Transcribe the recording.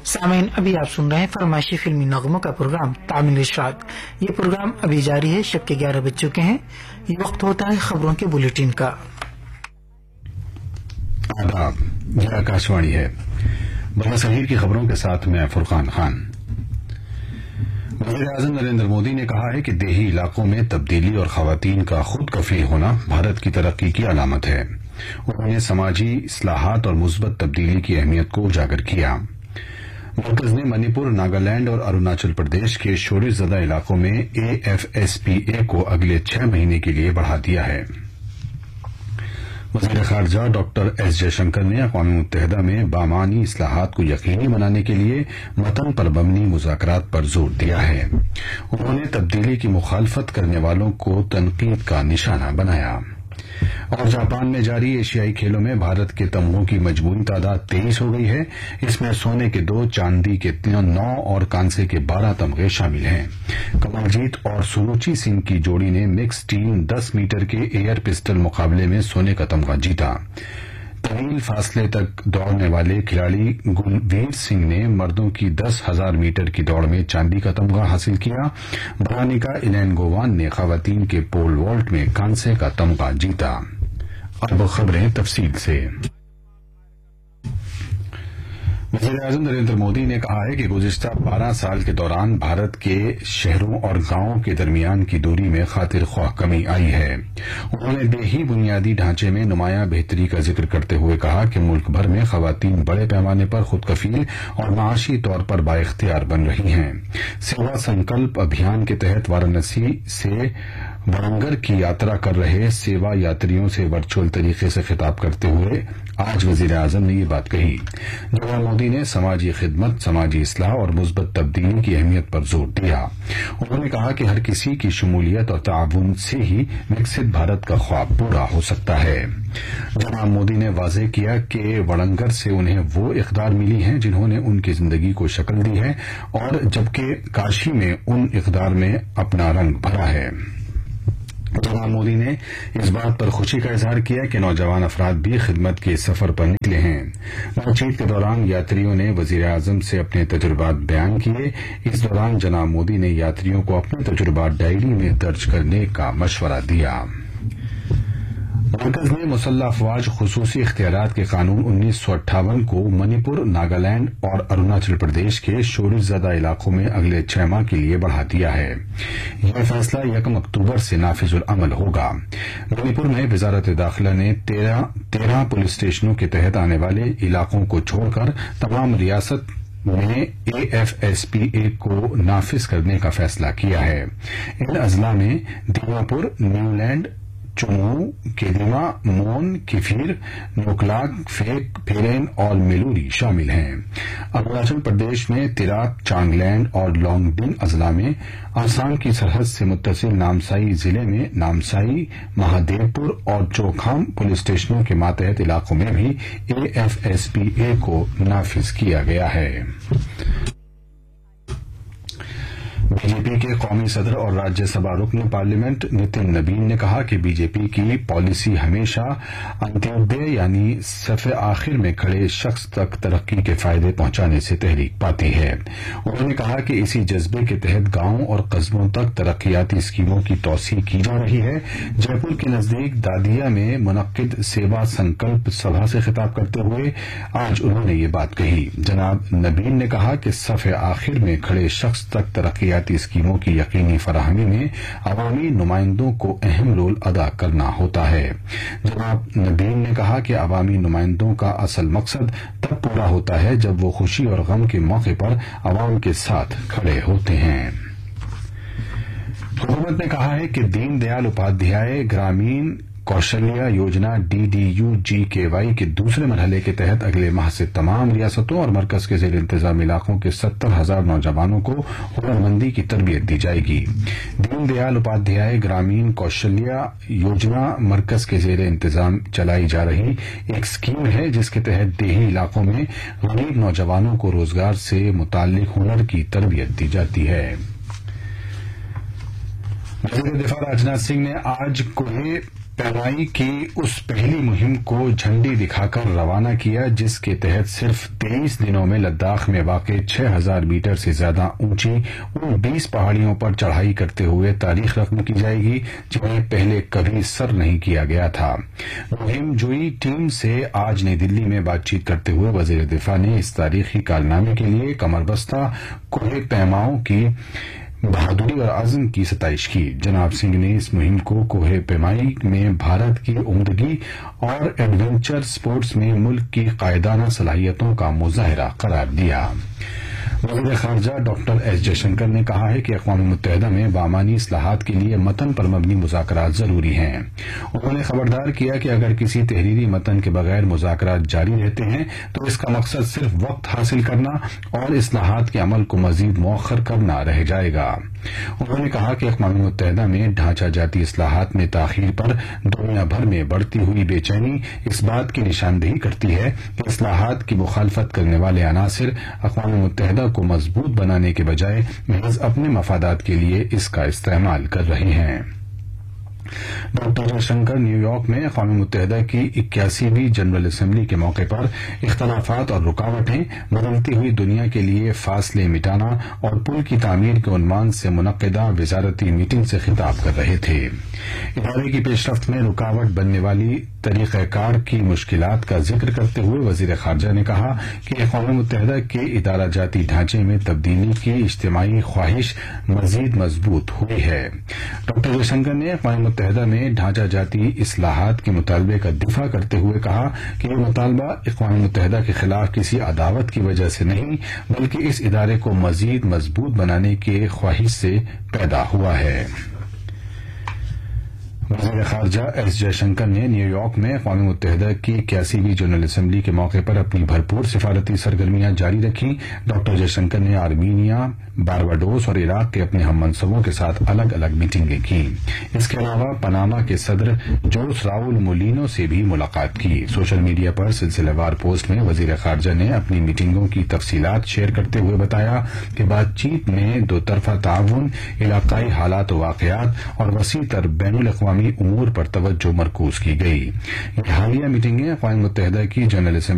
سامعین، ابھی آپ سن رہے ہیں فرمائشی فلمی نغموں کا پروگرام تعمیل ارشاد۔ یہ پروگرام ابھی جاری ہے، شب کے 11 بج چکے ہیں۔ یہ وقت ہوتا ہے خبروں کے بلیٹن کا۔ آداب، یہ آکاشوانی ہے۔ برصغیر کی خبروں کے ساتھ میں فرقان خان۔ وزیر اعظم نریندر مودی نے کہا ہے کہ دیہی علاقوں میں تبدیلی اور خواتین کا خود کفیل ہونا بھارت کی ترقی کی علامت ہے۔ انہوں نے سماجی اصلاحات اور مثبت تبدیلی کی اہمیت کو اجاگر کیا۔ مرکز نے منی پور، ناگالینڈ اور اروناچل پردیش کے شورش زدہ علاقوں میں AFSPA کو اگلے 6 مہینے کے لیے بڑھا دیا ہے۔ وزیر خارجہ ڈاکٹر ایس جے شنکر نے اقوام متحدہ میں بامعنی اصلاحات کو یقینی بنانے کے لیے متن پر مبنی مذاکرات پر زور دیا ہے۔ انہوں نے تبدیلی کی مخالفت کرنے والوں کو تنقید کا نشانہ بنایا۔ اور جاپان میں جاری ایشیائی کھیلوں میں بھارت کے تمغوں کی مجموعی تعداد 23 ہو گئی ہے۔ اس میں سونے کے 2، چاندی کے 9 اور کانسے کے 12 تمغے شامل ہیں۔ کمل جیت اور سونوچی سنگھ کی جوڑی نے مکس ٹیم 10 میٹر کے ایئر پسٹل مقابلے میں سونے کا تمغہ جیتا۔ طویل فاصلے تک دوڑنے والے کھلاڑی گلویر سنگھ نے مردوں کی 10,000 میٹر کی دوڑ میں چاندی کا تمغہ حاصل کیا۔ برانیکا ایلینگووان نے خواتین کے پول والٹ میں کانسے کا تمغہ جیتا۔ اب خبریں تفصیل سے۔ وزیر اعظم نریندر مودی نے کہا ہے کہ گزشتہ 12 سال کے دوران بھارت کے شہروں اور گاؤں کے درمیان کی دوری میں خاطر خواہ کمی آئی ہے۔ انہوں نے دیہی بنیادی ڈھانچے میں نمایاں بہتری کا ذکر کرتے ہوئے کہا کہ ملک بھر میں خواتین بڑے پیمانے پر خود کفیل اور معاشی طور پر بااختیار بن رہی ہیں۔ سیوا سنکلپ ابھیان کے تحت وارانسی سے ورنگر کی یاترا کر رہے سیوا یاتریوں سے ورچوئل طریقے سے خطاب کرتے ہوئے آج وزیر اعظم نے یہ بات کہی۔ جناب مودی نے سماجی خدمت، سماجی اصلاح اور مثبت تبدیلی کی اہمیت پر زور دیا۔ انہوں نے کہا کہ ہر کسی کی شمولیت اور تعاون سے ہی وکست بھارت کا خواب پورا ہو سکتا ہے۔ جناب مودی نے واضح کیا کہ ورنگر سے انہیں وہ اقدار ملی ہیں جنہوں نے ان کی زندگی کو شکل دی ہے، اور جبکہ کاشی میں ان اقدار میں اپنا رنگ بھرا ہے۔ جناب مودی نے اس بات پر خوشی کا اظہار کیا کہ نوجوان افراد بھی خدمت کے سفر پر نکلے ہیں۔ بات چیت کے دوران یاتریوں نے وزیر اعظم سے اپنے تجربات بیان کیے۔ اس دوران جناب مودی نے یاتریوں کو اپنے تجربات ڈائری میں درج کرنے کا مشورہ دیا۔ مرکز نے مسلح افواج خصوصی اختیارات کے قانون 1958 کو منی پور، ناگالینڈ اور اروناچل پردیش کے شورش زدہ علاقوں میں اگلے 6 ماہ کے لیے بڑھا دیا ہے۔ یہ فیصلہ 1 اکتوبر سے نافذ العمل ہوگا۔ منی پور میں وزارت داخلہ نے 13 پولیس اسٹیشنوں کے تحت آنے والے علاقوں کو چھوڑ کر تمام ریاست میں AFSPA کو نافذ کرنے کا فیصلہ کیا ہے۔ ان اضلاع میں دیماپور، نیولینڈ، چمو، کیدیما، مون، کفیر، نوکلاگ، فیک، پھیرین اور میلوری شامل ہیں۔ اروناچل پردیش میں تراپ، چانگلینڈ اور لونگ ڈنگ اضلاع میں، آسام کی سرحد سے متصل نامسائی ضلع میں نامسائی، مہادیو پور اور چوکھام پولیس اسٹیشنوں کے ماتحت علاقوں میں بھی AFSPA کو نافذ کیا گیا ہے۔ بی جے پی کے قومی صدر اور راجیہ سبھا رکن پارلیمنٹ نتن نبین نے کہا کہ بی جے پی کی پالیسی ہمیشہ انتودے یعنی صف آخر میں کھڑے شخص تک ترقی کے فائدے پہنچانے سے تحریک پاتی ہے۔ انہوں نے کہا کہ اسی جذبے کے تحت گاؤں اور قصبوں تک ترقیاتی اسکیموں کی توسیع کی جا رہی ہے۔ جے پور کے نزدیک دادیا میں منعقد سیوا سنکلپ سبھا سے خطاب کرتے ہوئے آج انہوں نے یہ بات کہی۔ جناب نبین نے کہا کہ صف آخر میں کھڑے شخص تک ترقیاتی اسکیموں کی یقینی فراہمی میں عوامی نمائندوں کو اہم رول ادا کرنا ہوتا ہے۔ جناب نبین نے کہا کہ عوامی نمائندوں کا اصل مقصد تب پورا ہوتا ہے جب وہ خوشی اور غم کے موقع پر عوام کے ساتھ کھڑے ہوتے ہیں۔ حکومت نے کہا ہے کہ دین دیال اپادھیائے گرامین کوشلیہ یوجنا DDU-GKY کے دوسرے مرحلے کے تحت اگلے ماہ سے تمام ریاستوں اور مرکز کے زیر انتظام علاقوں کے 70,000 نوجوانوں کو ہنر مندی کی تربیت دی جائے گی۔ دین دیال اپادھیائے گرامین کوشلیہ یوجنا مرکز کے زیر انتظام چلائی جا رہی ایک اسکیم ہے جس کے تحت دیہی علاقوں میں غریب نوجوانوں کو روزگار سے متعلق ہنر کی تربیت دی جاتی ہے۔ وزیر دفاع راجناتھ سنگھ نے آج کوہ پیمائی کی اس پہلی مہم کو جھنڈی دکھا کر روانہ کیا جس کے تحت صرف 23 دنوں میں لداخ میں واقع 6000 میٹر سے زیادہ اونچی ان 20 پہاڑیوں پر چڑھائی کرتے ہوئے تاریخ رقم کی جائے گی جنہیں پہلے کبھی سر نہیں کیا گیا تھا۔ مہم جوئی ٹیم سے آج نئی دلی میں بات چیت کرتے ہوئے وزیر دفاع نے اس تاریخی کارنامے کے لیے کمر بستہ کوہ پیماؤں کی بہادری اور عزم کی ستائش کی۔ جناب سنگھ نے اس مہم کو کوہ پیمائی میں بھارت کی عمدگی اور ایڈونچر سپورٹس میں ملک کی قائدانہ صلاحیتوں کا مظاہرہ قرار دیا۔ وزیر خارجہ ڈاکٹر ایس جے شنکر نے کہا ہے کہ اقوام متحدہ میں بامانی اصلاحات کے لیے متن پر مبنی مذاکرات ضروری ہیں۔ انہوں نے خبردار کیا کہ اگر کسی تحریری متن کے بغیر مذاکرات جاری رہتے ہیں تو اس کا مقصد صرف وقت حاصل کرنا اور اصلاحات کے عمل کو مزید مؤخر کرنا رہ جائے گا۔ انہوں نے کہا کہ اقوام متحدہ میں ڈھانچہ جاتی اصلاحات میں تاخیر پر دنیا بھر میں بڑھتی ہوئی بے چینی اس بات کی نشاندہی کرتی ہے کہ اصلاحات کی مخالفت کرنے والے عناصر اقوام متحدہ کو مضبوط بنانے کے بجائے محض اپنے مفادات کے لیے اس کا استعمال کر رہے ہیں۔ Doctor J Shankar new York میں اقوام متحدہ کی 81ویں جنرل اسمبلی کے موقع پر اختلافات اور رکاوٹیں بدلتی ہوئی دنیا کے لیے فاصلے مٹانا اور پل کی تعمیر کے عنوان سے منعقدہ وزارتی میٹنگ سے خطاب کر رہے تھے۔ ادارے کی پیش رفت میں رکاوٹ بننے والی طریقہ کار کی مشکلات کا ذکر کرتے ہوئے وزیر خارجہ نے کہا کہ اقوام متحدہ کے ادارہ جاتی ڈھانچے میں تبدیلی کی اجتماعی خواہش مزید مضبوط ہوئی ہے۔ ڈاکٹر جے شنکر نے اقوام متحدہ میں ڈھانچہ جاتی اصلاحات کے مطالبے کا دفاع کرتے ہوئے کہا کہ یہ مطالبہ اقوام متحدہ کے خلاف کسی عداوت کی وجہ سے نہیں بلکہ اس ادارے کو مزید مضبوط بنانے کے خواہش سے پیدا ہوا ہے۔ وزیر خارجہ ایس جے شنکر نے نیو یارک میں اقوام متحدہ کی 81ویں جنرل اسمبلی کے موقع پر اپنی بھرپور سفارتی سرگرمیاں جاری رکھی۔ ڈاکٹر جے شنکر نے آرمینیا، بارباڈوس اور عراق کے اپنے ہم منصبوں کے ساتھ الگ الگ میٹنگیں کی۔ اس کے علاوہ پاناما کے صدر جوس راؤل مولینو سے بھی ملاقات کی۔ سوشل میڈیا پر سلسلہ وار پوسٹ میں وزیر خارجہ نے اپنی میٹنگوں کی تفصیلات شیئر کرتے ہوئے بتایا کہ بات چیت میں دو طرفہ تعاون، علاقائی حالات و واقعات اور وسیع تر بین الاقوامی امور پر توجہ مرکوز کی گئی۔ یہ حالیہ میٹنگیں اقوام متحدہ کی جنرل اسمبلی